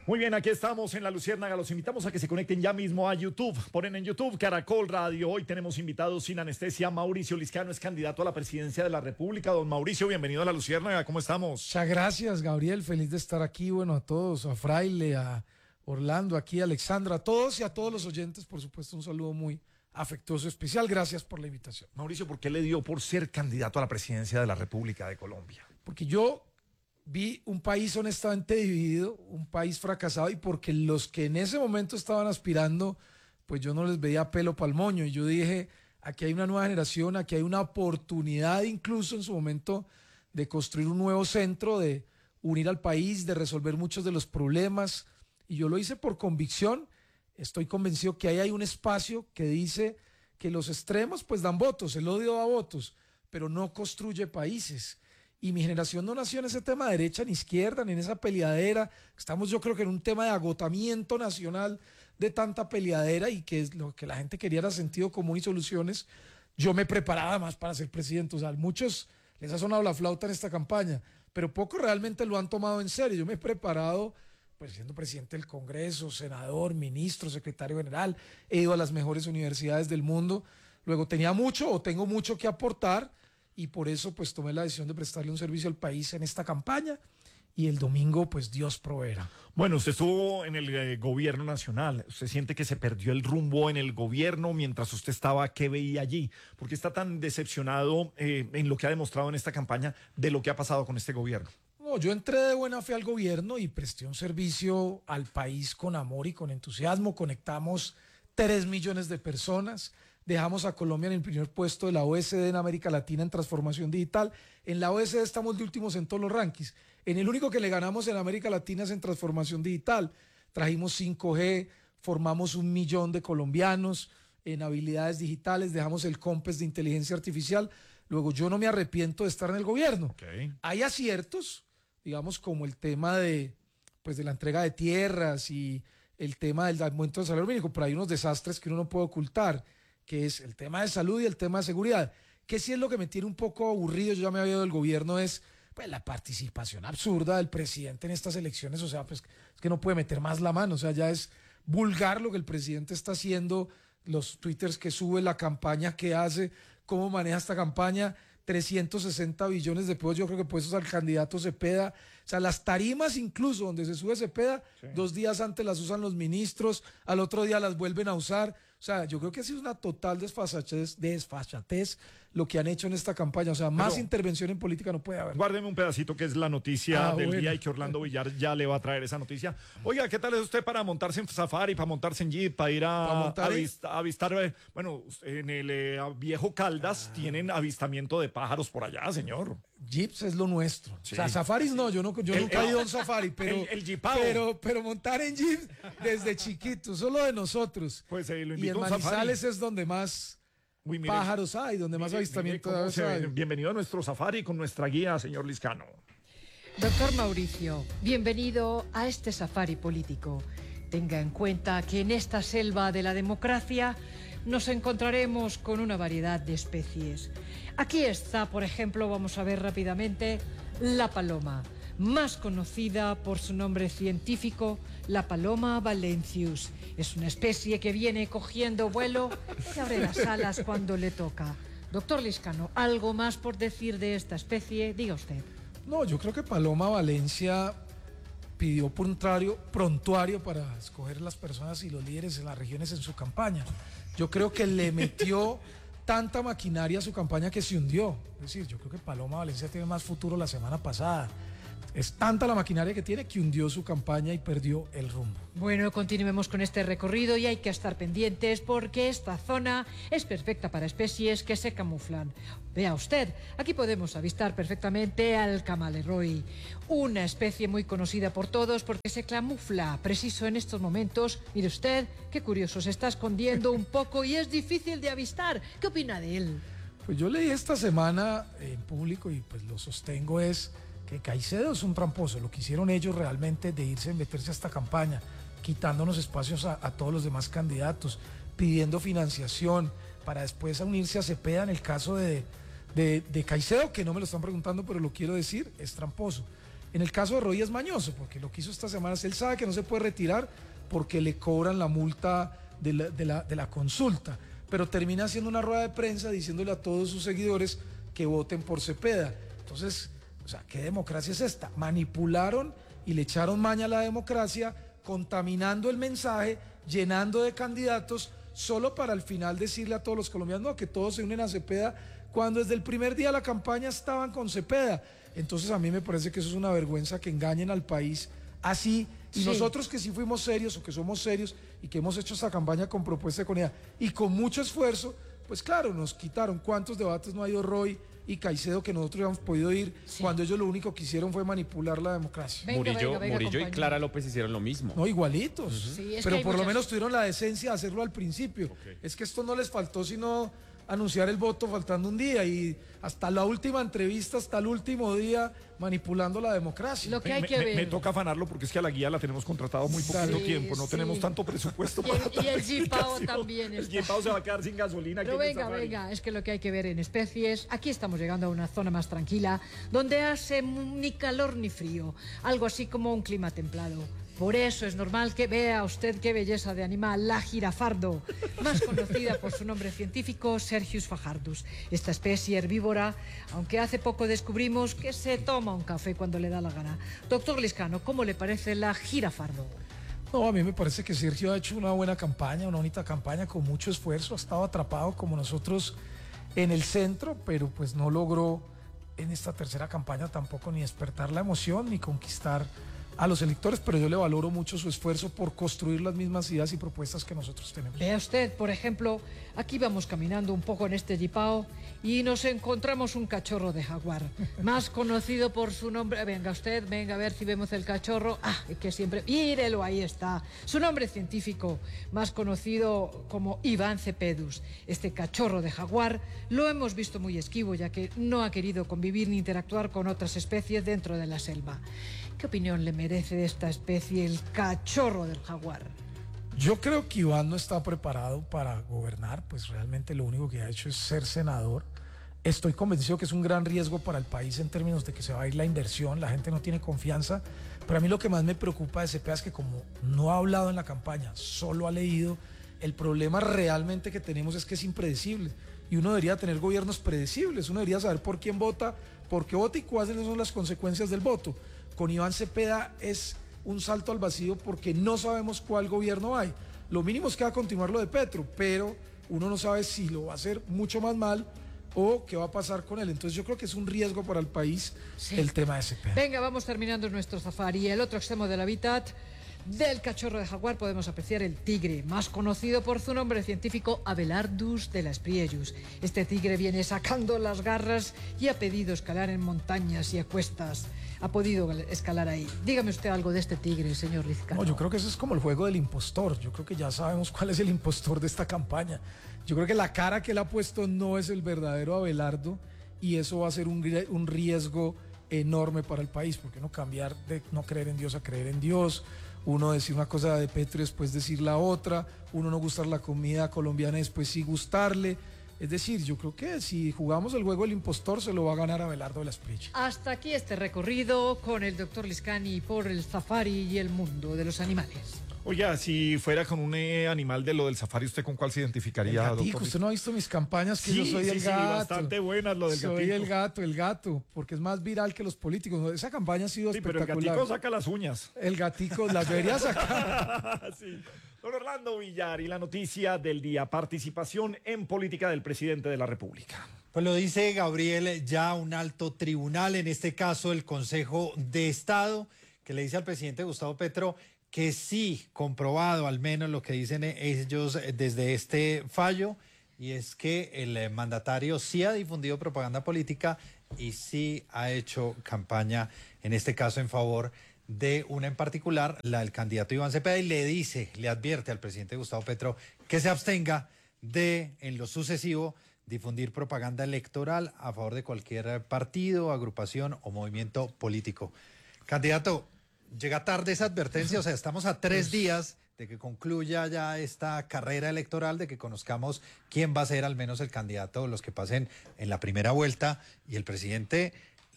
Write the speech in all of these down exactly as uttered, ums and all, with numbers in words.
Muy bien, aquí estamos en La Luciérnaga. Los invitamos a que se conecten ya mismo a YouTube. Ponen en YouTube Caracol Radio. Hoy tenemos invitados sin anestesia. Mauricio Liscano es candidato a la presidencia de la República. Don Mauricio, bienvenido a La Luciérnaga. ¿Cómo estamos? Muchas gracias, Gabriel. Feliz de estar aquí. Bueno, a todos, a Fraile, a Orlando, aquí, a Alexandra, a todos y a todos los oyentes, por supuesto, un saludo muy afectuoso, especial. Gracias por la invitación. Mauricio, ¿por qué le dio por ser candidato a la presidencia de la República de Colombia? Porque yo vi un país honestamente dividido, un país fracasado, y porque los que en ese momento estaban aspirando, pues yo no les veía pelo pa'l moño. Y yo dije, aquí hay una nueva generación, aquí hay una oportunidad incluso en su momento de construir un nuevo centro, de unir al país, de resolver muchos de los problemas. Y yo lo hice por convicción. Estoy convencido que ahí hay un espacio que dice que los extremos pues dan votos, el odio da votos, pero no construye países. Y mi generación no nació en ese tema de derecha ni izquierda, ni en esa peleadera. Estamos, yo creo que en un tema de agotamiento nacional de tanta peleadera, y que es lo que la gente quería era sentido común y soluciones. Yo me preparaba más para ser presidente. O sea, a muchos les ha sonado la flauta en esta campaña, pero pocos realmente lo han tomado en serio. Yo me he preparado pues siendo presidente del Congreso, senador, ministro, secretario general. He ido a las mejores universidades del mundo. Luego tenía mucho o tengo mucho que aportar, y por eso pues tomé la decisión de prestarle un servicio al país en esta campaña, y el domingo pues Dios proveerá. Bueno, usted estuvo en el eh, gobierno nacional. ¿Usted siente que se perdió el rumbo en el gobierno mientras usted estaba? ¿Qué veía allí? ¿Por qué está tan decepcionado eh, en lo que ha demostrado en esta campaña de lo que ha pasado con este gobierno? No, yo entré de buena fe al gobierno y presté un servicio al país con amor y con entusiasmo. Conectamos tres millones de personas. Dejamos a Colombia en el primer puesto de la O E C D en América Latina en transformación digital. En la O E C D estamos de últimos en todos los rankings. En el único que le ganamos en América Latina es en transformación digital. Trajimos cinco G, formamos un millón de colombianos en habilidades digitales, dejamos el COMPES de inteligencia artificial. Luego, yo no me arrepiento de estar en el gobierno. Okay. Hay aciertos, digamos, como el tema de, pues, de la entrega de tierras y el tema del aumento del salario mínimo, pero hay unos desastres que uno no puede ocultar, que es el tema de salud y el tema de seguridad, que sí es lo que me tiene un poco aburrido. Yo ya me había ido del gobierno, es pues la participación absurda del presidente en estas elecciones. O sea, pues es que no puede meter más la mano. O sea, ya es vulgar lo que el presidente está haciendo, los twitters que sube, la campaña que hace, cómo maneja esta campaña. Trescientos sesenta billones de pesos, yo creo que puestos al candidato Cepeda. O sea, las tarimas incluso donde se sube Cepeda, sí, dos días antes las usan los ministros, al otro día las vuelven a usar. O sea, yo creo que ha sido una total desfachatez, desfachatez lo que han hecho en esta campaña. O sea, más Pero, intervención en política no puede haber. Guárdeme un pedacito que es la noticia ah, del bueno. día, y que Orlando Villar ya le va a traer esa noticia. Oiga, ¿qué tal es usted para montarse en safari, para montarse en jeep, para ir a, a, avist, a avistar? Eh, bueno, en el eh, viejo Caldas ah. tienen avistamiento de pájaros por allá, señor. Jeeps es lo nuestro. Sí. O sea, safaris no, yo, no, yo el, nunca el, he ido a un safari, pero, el, el pero, pero montar en jeep desde chiquito, solo de nosotros. Pues eh, lo y en Manizales es donde más Uy, mire, pájaros hay, donde mire, más avistamiento mire de aves hay. Bienvenido a nuestro safari con nuestra guía, señor Liscano. Doctor Mauricio, bienvenido a este safari político. Tenga en cuenta que en esta selva de la democracia nos encontraremos con una variedad de especies. Aquí está, por ejemplo, vamos a ver rápidamente, la paloma, más conocida por su nombre científico, la paloma valencius. Es una especie que viene cogiendo vuelo y abre las alas cuando le toca. Doctor Liscano, ¿algo más por decir de esta especie? Diga usted. No, yo creo que Paloma Valencia pidió prontuario, prontuario para escoger las personas y los líderes en las regiones en su campaña. Yo creo que le metió tanta maquinaria a su campaña que se hundió. Es decir, yo creo que Paloma Valencia tiene más futuro la semana pasada. Es tanta la maquinaria que tiene que hundió su campaña y perdió el rumbo. Bueno, continuemos con este recorrido y hay que estar pendientes porque esta zona es perfecta para especies que se camuflan. Vea usted, aquí podemos avistar perfectamente al camaleroy, una especie muy conocida por todos porque se camufla preciso en estos momentos. Mire usted, qué curioso, se está escondiendo un poco y es difícil de avistar. ¿Qué opina de él? Pues yo leí esta semana en público y pues lo sostengo, es que Caicedo es un tramposo. Lo que hicieron ellos realmente de irse a meterse a esta campaña, quitándonos espacios a, a todos los demás candidatos, pidiendo financiación para después unirse a Cepeda en el caso de, de, de Caicedo, que no me lo están preguntando, pero lo quiero decir, es tramposo. En el caso de Roy es mañoso, porque lo que hizo esta semana es él sabe que no se puede retirar porque le cobran la multa de la, de la, de la consulta, pero termina haciendo una rueda de prensa diciéndole a todos sus seguidores que voten por Cepeda. Entonces, o sea, ¿qué democracia es esta? Manipularon y le echaron maña a la democracia, contaminando el mensaje, llenando de candidatos, solo para al final decirle a todos los colombianos no, que todos se unen a Cepeda, cuando desde el primer día de la campaña estaban con Cepeda. Entonces a mí me parece que eso es una vergüenza, que engañen al país así. Y sí, nosotros que sí fuimos serios o que somos serios y que hemos hecho esta campaña con propuesta de comunidad y con mucho esfuerzo, pues claro, nos quitaron. ¿Cuántos debates no ha ido Roy y Caicedo que nosotros habíamos podido ir sí. cuando ellos lo único que hicieron fue manipular la democracia? Venga, Murillo, venga, venga, Murillo y Clara López hicieron lo mismo. No, igualitos. Uh-huh. Sí, pero por muchas... lo menos tuvieron la decencia de hacerlo al principio. Okay. Es que esto no les faltó sino anunciar el voto faltando un día y hasta la última entrevista, hasta el último día, manipulando la democracia. Lo que hay me, que me, ver. me toca afanarlo porque es que a la guía la tenemos contratado muy poquito sí, tiempo, no sí. tenemos tanto presupuesto y para el, y el G-Pao también está. está. El G-Pao se va a quedar sin gasolina. Pero venga, venga, es que lo que hay que ver en especies, aquí estamos llegando a una zona más tranquila, donde hace ni calor ni frío, algo así como un clima templado. Por eso es normal que vea usted qué belleza de animal, la jirafardo, más conocida por su nombre científico, Sergius fajardus. Esta especie herbívora, aunque hace poco descubrimos que se toma un café cuando le da la gana. Doctor Liscano, ¿cómo le parece la jirafardo? No, a mí me parece que Sergio ha hecho una buena campaña, una bonita campaña con mucho esfuerzo, ha estado atrapado como nosotros en el centro, pero pues no logró en esta tercera campaña tampoco ni despertar la emoción ni conquistar a los electores, pero yo le valoro mucho su esfuerzo por construir las mismas ideas y propuestas que nosotros tenemos. Vea usted, por ejemplo, aquí vamos caminando un poco en este G-Pao y nos encontramos un cachorro de jaguar, más conocido por su nombre. Venga usted, venga a ver si vemos el cachorro. Ah, que siempre... Mírelo, ahí está. Su nombre científico, más conocido como Iván cepedus. Este cachorro de jaguar lo hemos visto muy esquivo, ya que no ha querido convivir ni interactuar con otras especies dentro de la selva. ¿Qué opinión le merece de esta especie el cachorro del jaguar? Yo creo que Iván no está preparado para gobernar, pues realmente lo único que ha hecho es ser senador. Estoy convencido que es un gran riesgo para el país en términos de que se va a ir la inversión, la gente no tiene confianza, pero a mí lo que más me preocupa de Cepeda es que como no ha hablado en la campaña, solo ha leído, el problema realmente que tenemos es que es impredecible y uno debería tener gobiernos predecibles, uno debería saber por quién vota, por qué vota y cuáles son las consecuencias del voto. Con Iván Cepeda es un salto al vacío porque no sabemos cuál gobierno hay. Lo mínimo es que va a continuar lo de Petro, pero uno no sabe si lo va a hacer mucho más mal o qué va a pasar con él. Entonces yo creo que es un riesgo para el país sí. el tema de Cepeda. Venga, vamos terminando nuestro safari. El otro extremo del hábitat del cachorro de jaguar podemos apreciar el tigre, más conocido por su nombre científico Abelardus de las Priellus. Este tigre viene sacando las garras y ha pedido escalar en montañas y a cuestas. Ha podido escalar ahí. Dígame usted algo de este tigre, señor Lizcano. No, yo creo que eso es como el juego del impostor. Yo creo que ya sabemos cuál es el impostor de esta campaña. Yo creo que la cara que él ha puesto no es el verdadero Abelardo y eso va a ser un, un riesgo enorme para el país, porque no cambiar de no creer en Dios a creer en Dios, uno decir una cosa de Petro y después decir la otra, uno no gustar la comida colombiana y después sí gustarle. Es decir, yo creo que si jugamos el juego del impostor se lo va a ganar Abelardo de las Priellus. Hasta aquí este recorrido con el doctor Liscani por el safari y el mundo de los animales. Oiga, si fuera con un eh, animal de lo del safari, ¿usted con cuál se identificaría, el gatico, doctor? Usted no ha visto mis campañas, que sí, yo soy sí, el sí, gato. bastante buenas lo del soy gatico. Soy el gato, el gato, porque es más viral que los políticos. Esa campaña ha sido sí, espectacular. Pero el gatico saca las uñas. El gatico las debería sacar. sí. Don Orlando Villar y la noticia del día, participación en política del presidente de la República. Pues lo dice Gabriel, ya un alto tribunal, en este caso el Consejo de Estado, que le dice al presidente Gustavo Petro que sí, comprobado al menos lo que dicen ellos desde este fallo, y es que el mandatario sí ha difundido propaganda política y sí ha hecho campaña, en este caso en favor de una en particular, la del candidato Iván Cepeda, y le dice, le advierte al presidente Gustavo Petro que se abstenga de, en lo sucesivo, difundir propaganda electoral a favor de cualquier partido, agrupación o movimiento político. Candidato, llega tarde esa advertencia, o sea, estamos a tres días de que concluya ya esta carrera electoral, de que conozcamos quién va a ser al menos el candidato, los que pasen en la primera vuelta, y el presidente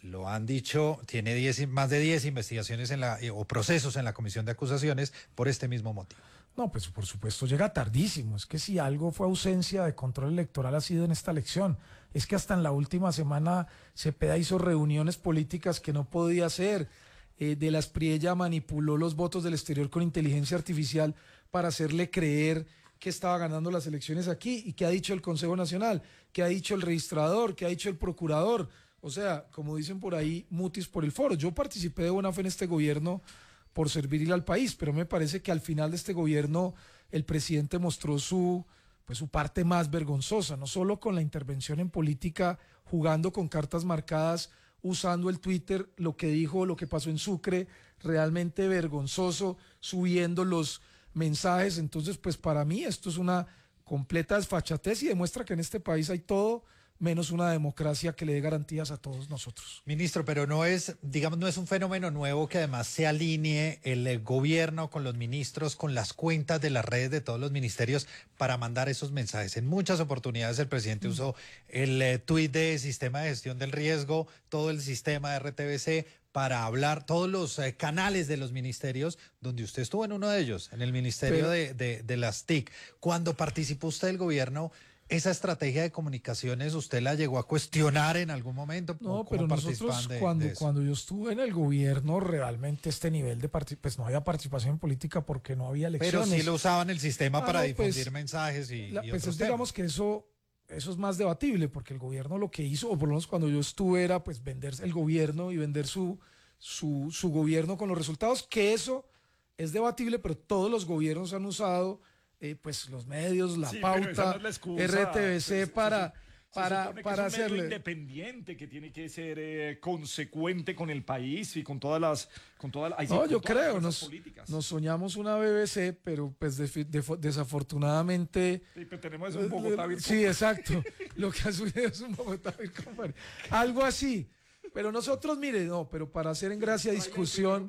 lo han dicho, tiene diez, más de diez investigaciones en la, o procesos en la Comisión de Acusaciones por este mismo motivo. No, pues por supuesto llega tardísimo. Es que si algo fue ausencia de control electoral ha sido en esta elección. Es que hasta en la última semana Cepeda hizo reuniones políticas que no podía hacer. Eh, de la Espriella manipuló los votos del exterior con inteligencia artificial para hacerle creer que estaba ganando las elecciones aquí. ¿Y qué ha dicho el Consejo Nacional? ¿Qué ha dicho el registrador? ¿Qué ha dicho el procurador? O sea, como dicen por ahí, mutis por el foro. Yo participé de buena fe en este gobierno por servirle al país, pero me parece que al final de este gobierno el presidente mostró su, pues, su parte más vergonzosa, no solo con la intervención en política, jugando con cartas marcadas, usando el Twitter, lo que dijo, lo que pasó en Sucre, realmente vergonzoso, subiendo los mensajes. Entonces, pues para mí esto es una completa desfachatez y demuestra que en este país hay todo menos una democracia que le dé garantías a todos nosotros. Ministro, pero no es, digamos, no es un fenómeno nuevo que además se alinee el eh, gobierno con los ministros, con las cuentas de las redes de todos los ministerios para mandar esos mensajes. En muchas oportunidades el presidente mm. usó el eh, tuit de sistema de gestión del riesgo, todo el sistema de R T B C para hablar, todos los eh, canales de los ministerios, donde usted estuvo en uno de ellos, en el Ministerio pero, de, de, de las T I C. Cuando participó usted del gobierno, ¿esa estrategia de comunicaciones usted la llegó a cuestionar en algún momento? No, pero nosotros de, cuando, de cuando yo estuve en el gobierno, realmente este nivel de participación, pues no había participación en política porque no había elecciones. Pero sí lo usaban el sistema ah, para no, difundir pues, mensajes y, la, y pues otros es, digamos que eso, eso es más debatible, porque el gobierno lo que hizo, o por lo menos cuando yo estuve, era pues vender el gobierno y vender su, su, su gobierno con los resultados, que eso es debatible, pero todos los gobiernos han usado Eh, pues los medios, la sí, pauta, no es la excusa, R T B C pues, para, se, para, se para es un hacerle. Medio independiente que tiene que ser eh, consecuente con el país y con todas las. Con todas las no, yo creo, nos, nos soñamos una B B C, pero pues de, de, desafortunadamente. Sí, pero tenemos un Bogotá virtual. Sí, exacto. Lo que ha sucedido es un Bogotá virtual. Algo así. Pero nosotros, mire, no, pero para hacer en gracia discusión.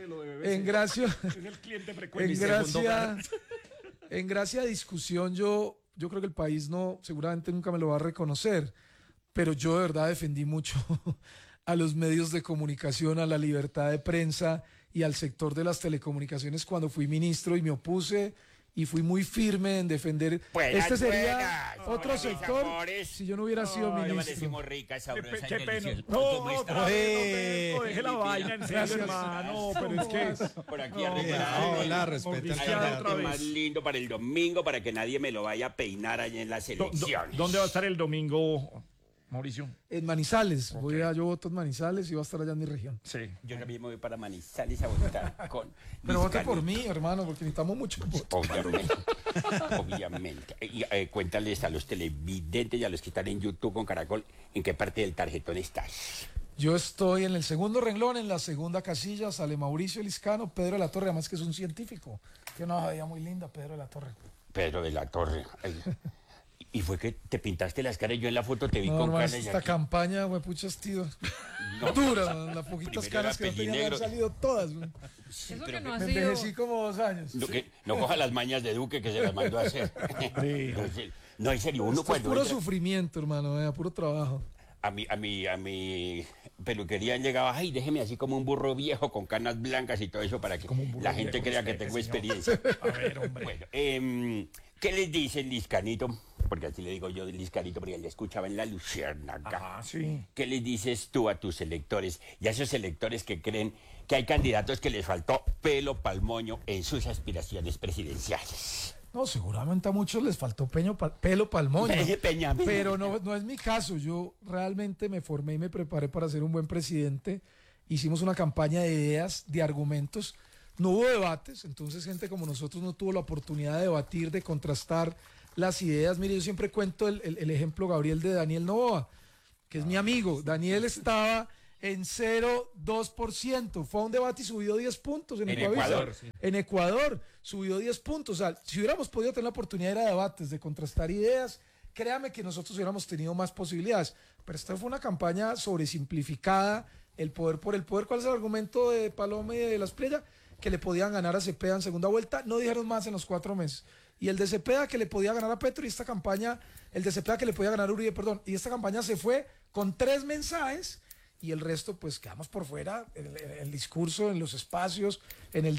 En gracia. Es el cliente frecuente. En gracia. En gracia de discusión, yo, yo creo que el país no, seguramente nunca me lo va a reconocer, pero yo de verdad defendí mucho a los medios de comunicación, a la libertad de prensa y al sector de las telecomunicaciones cuando fui ministro y me opuse y fui muy firme en defender. Buenas, este sería buenas, otro buenas, sector amores. Si yo no hubiera sido no, ministro. No decimos rica, sabrosa, qué pena. No, no, no, no, deje la vaina, en serio, hermano. Pero es que por aquí no, arreglado. Hola, respeta. Hay más lindo para el domingo para que nadie me lo vaya a peinar allá en las elecciones. ¿Dónde va a estar el domingo, Mauricio? En Manizales. Okay. Voy a, yo voto en Manizales y voy a estar allá en mi región. Sí. Yo también me voy para Manizales a votar con. Pero vote por mí, hermano, porque necesitamos mucho voto. Obviamente. Obviamente. Y, eh, cuéntales a los televidentes y a los que están en YouTube con Caracol en qué parte del tarjetón estás. Yo estoy en el segundo renglón, en la segunda casilla, sale Mauricio Liscano, Pedro de la Torre, además que es un científico. Que una veía muy linda, Pedro de la Torre. Pedro de la Torre. Ay. Y fue que te pintaste las caras, yo en la foto te vi no, con hermano, canas. Esta aquí. campaña, güey, puchas, tío. No. Dura, las poquitas caras que no tenían han salido todas. Sí, Eso que no ha me sido... envejecí como dos años. No, que, no coja las mañas de Duque que se las mandó a hacer. Sí. No, no, en serio, uno Esto cuando... es puro entra... sufrimiento, hermano, eh, puro trabajo. A mi, a mi, a mi peluquería llegaba, ay, déjeme así como un burro viejo con canas blancas y todo eso para que la gente crea que tengo experiencia. A ver, hombre. Bueno, eh, ¿qué les dicen, Liscanito? Porque así le digo yo, Liscanito, porque le escuchaba en la Luciérnaga. Ah, sí. ¿Qué les dices tú a tus electores y a esos electores que creen que hay candidatos que les faltó pelo pa'l moño en sus aspiraciones presidenciales? No, seguramente a muchos les faltó peño pa, pelo pa'l moño. Peña, pero no, no es mi caso. Yo realmente me formé y me preparé para ser un buen presidente. Hicimos una campaña de ideas, de argumentos. No hubo debates, entonces gente como nosotros no tuvo la oportunidad de debatir, de contrastar las ideas. Mire, yo siempre cuento el, el, el ejemplo, Gabriel, de Daniel Noboa, que es mi amigo. Daniel estaba en cero coma dos por ciento. Fue a un debate y subió diez puntos en, en Ecuador. Ecuador sí. En Ecuador subió diez puntos. O sea, si hubiéramos podido tener la oportunidad de ir a debates, de contrastar ideas, créame que nosotros hubiéramos tenido más posibilidades. Pero esta fue una campaña sobresimplificada, el poder por el poder. ¿Cuál es el argumento de Paloma y de la Espriella? Que le podían ganar a Cepeda en segunda vuelta. No dijeron más en los cuatro meses. Y el de Cepeda que le podía ganar a Petro, y esta campaña, el de Cepeda que le podía ganar a Uribe, perdón, y esta campaña se fue con tres mensajes y el resto pues quedamos por fuera, el, el discurso, en los espacios, en el